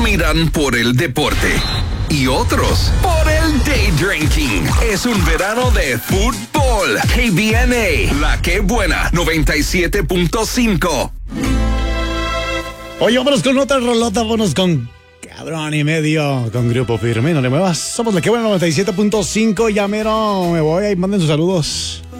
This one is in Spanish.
miran por el deporte y otros por el day drinking. Es un verano de fútbol. KBNA, la que buena, 97.5. Oye, vámonos con otra rolota, vámonos con Cabrón y Medio, con Grupo Firme. No le muevas, somos la que buena, 97.5. Ya mero me voy, ahí manden sus saludos.